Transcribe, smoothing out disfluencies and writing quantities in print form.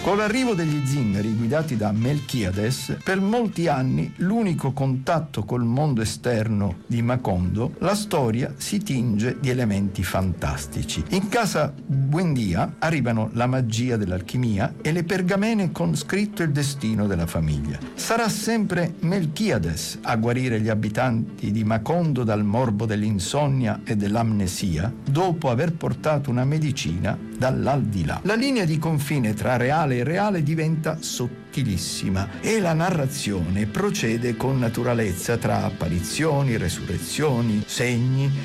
Con l'arrivo degli zingari guidati da Melchiades, per molti anni l'unico contatto col mondo esterno di Macondo, la storia si tinge di elementi fantastici. In casa Buendia arrivano la magia dell'alchimia e le pergamene con scritto il destino della famiglia. Sarà sempre Melchiades a guarire gli abitanti di Macondo dal morbo dell'insonnia e dell'amnesia, dopo aver portato una medicina dall'aldilà. La linea di confine tra reale e irreale diventa sottilissima e la narrazione procede con naturalezza tra apparizioni, resurrezioni, segni,